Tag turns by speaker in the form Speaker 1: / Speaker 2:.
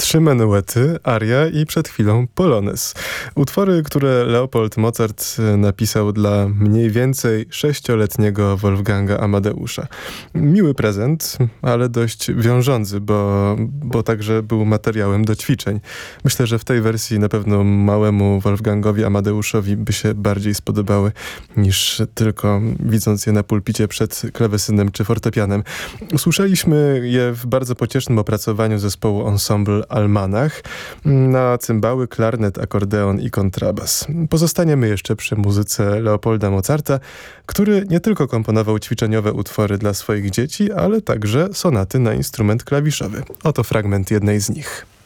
Speaker 1: 3 menuety, aria i przed chwilą polonez. Utwory, które Leopold Mozart napisał dla mniej więcej 6-letniego Wolfganga Amadeusza. Miły prezent, ale dość wiążący, bo także był materiałem do ćwiczeń. Myślę, że w tej wersji na pewno małemu Wolfgangowi Amadeuszowi by się bardziej spodobały niż tylko widząc je na pulpicie przed klawesynem czy fortepianem. Usłyszeliśmy je w bardzo pociesznym opracowaniu zespołu Ensemble Almanach na cymbały, klarnet, akordeon i kontrabas. Pozostaniemy jeszcze przy muzyce Leopolda Mozarta, który nie tylko komponował ćwiczeniowe utwory dla swoich dzieci, ale także sonaty na instrument klawiszowy. Oto fragment jednej z nich.